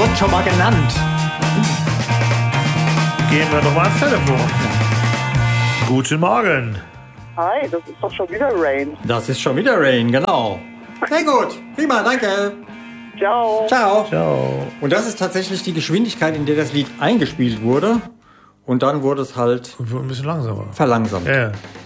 wurden schon mal genannt. Gehen wir doch mal ans Telefon. Guten Morgen. Hi, das ist doch schon wieder Rain. Das ist schon wieder Rain, genau. Sehr gut, prima, danke. Ciao. Ciao. Ciao. Und das ist tatsächlich die Geschwindigkeit, in der das Lied eingespielt wurde. Und dann wurde es halt Ein bisschen langsamer. verlangsamt. Ja.